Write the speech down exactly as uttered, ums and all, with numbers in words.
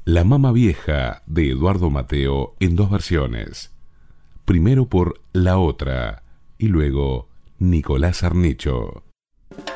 La Mama Vieja de Eduardo Mateo en dos versiones. Primero por La Otra y luego Nicolás Arnicho.